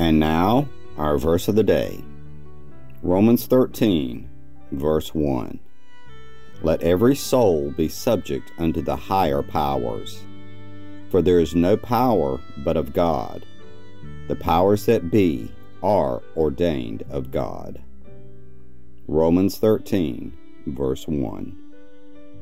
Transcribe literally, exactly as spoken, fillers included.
And now, our verse of the day. Romans thirteen, verse one. Let every soul be subject unto the higher powers. For there is no power but of God. The powers that be are ordained of God. Romans thirteen, verse one.